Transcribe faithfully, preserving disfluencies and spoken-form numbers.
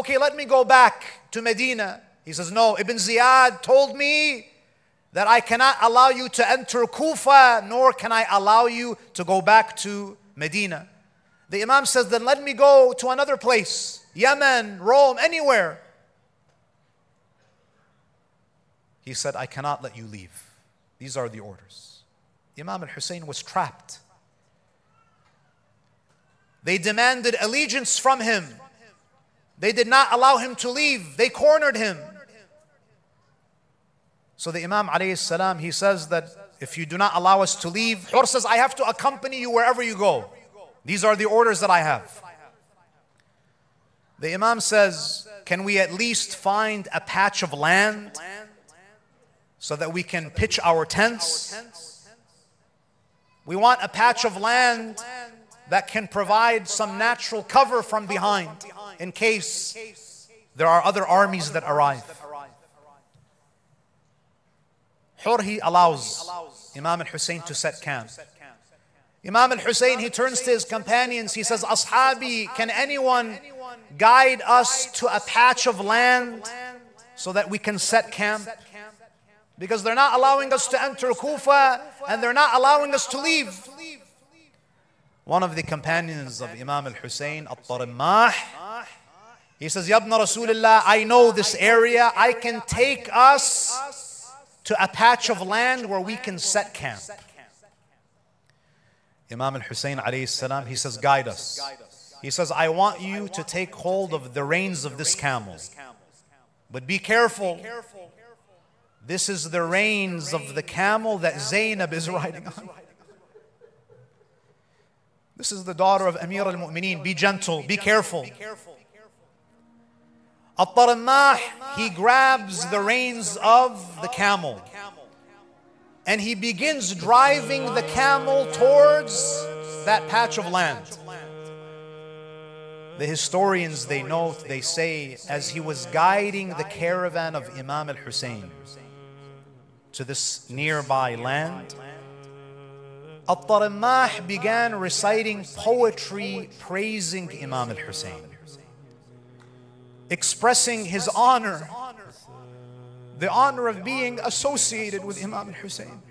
okay, let me go back to Medina. He says, no, Ibn Ziyad told me that I cannot allow you to enter Kufa, nor can I allow you to go back to Medina. The Imam says, then let me go to another place, Yemen, Rome, anywhere. He said, I cannot let you leave. These are the orders. Imam al-Hussein was trapped. They demanded allegiance from him. They did not allow him to leave. They cornered him. So the Imam alayhi salam, he says that if you do not allow us to leave, Hur says, I have to accompany you wherever you go. These are the orders that I have. The Imam says, can we at least find a patch of land so that we can pitch our tents? We want a patch of land that can provide some natural cover from behind in case there are other armies that arrive. Hur, he allows Imam al-Hussein to set camp. Imam al-Hussein, he turns to his companions, he says, Ashabi, can anyone guide us to a patch of land so that we can set camp? Because they're not allowing us to enter Kufa and they're not allowing us to leave. One of the companions of Imam al-Hussein, At-Tarimmah, he says, Ya ibn Rasulullah, I know this area. I can take us to a patch of land where we can set camp. Imam al-Hussein alayhi salam, he says, guide us. He says, I want you to take hold of the reins of this camel. But be careful. This is the reins of the camel that Zainab is riding on. This is the daughter of Amir al-Mu'mineen. Be gentle, be careful. At-Tarimmah, he grabs the reins of the camel and he begins driving the camel towards that patch of land. The historians, they note, they say, as he was guiding the caravan of Imam al-Hussein to this nearby land, At-Tarimmah began reciting poetry praising Imam al-Hussein, expressing his honor, the honor of being associated with Imam al-Hussein.